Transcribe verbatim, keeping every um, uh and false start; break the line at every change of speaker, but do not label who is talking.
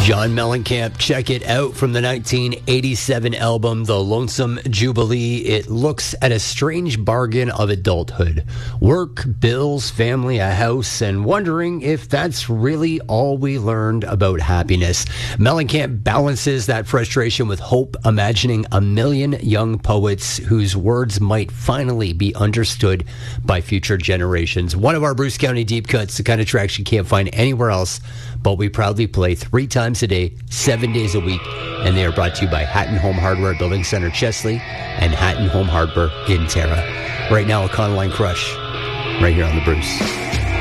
John Mellencamp, check it out from the nineteen eighty-seven album, The Lonesome Jubilee. It looks at a strange bargain of adulthood. Work, bills, family, a house, and wondering if that's really all we learned about happiness. Mellencamp balances that frustration with hope, imagining a million young poets whose words might finally be understood by future generations. One of our Bruce County deep cuts, the kind of tracks you can't find anywhere else, but we proudly play three times a day, seven days a week, and they are brought to you by Hatton Home Hardware, Building Center, Chesley, and Hatton Home Hardware in Tara. Right now, a Econoline Crush, right here on The Bruce.